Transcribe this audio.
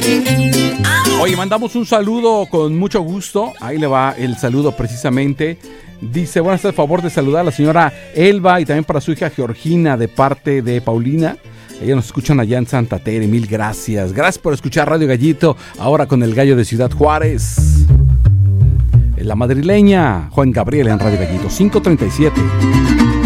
Oye, mandamos un saludo con mucho gusto. Ahí le va el saludo precisamente. Dice, buenas tardes, favor de saludar a la señora Elba y también para su hija Georgina de parte de Paulina. Ellos nos escuchan allá en Santa Tere, mil gracias. Gracias por escuchar Radio Gallito, ahora con el gallo de Ciudad Juárez. La madrileña, Juan Gabriel en Radio Gallito, 5:37.